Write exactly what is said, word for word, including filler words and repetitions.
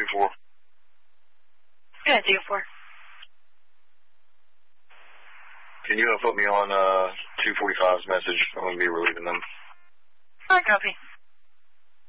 two four. Yeah, two four. Can you uh, put me on uh, two forty-five's message? I'm going to be relieving them. I copy.